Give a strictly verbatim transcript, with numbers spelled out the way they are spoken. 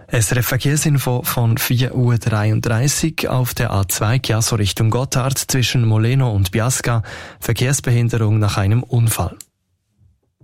S R F Verkehrsinfo von vier Uhr dreiunddreißig auf der A zwei Chiasso Richtung Gotthard zwischen Moleno und Biasca. Verkehrsbehinderung nach einem Unfall.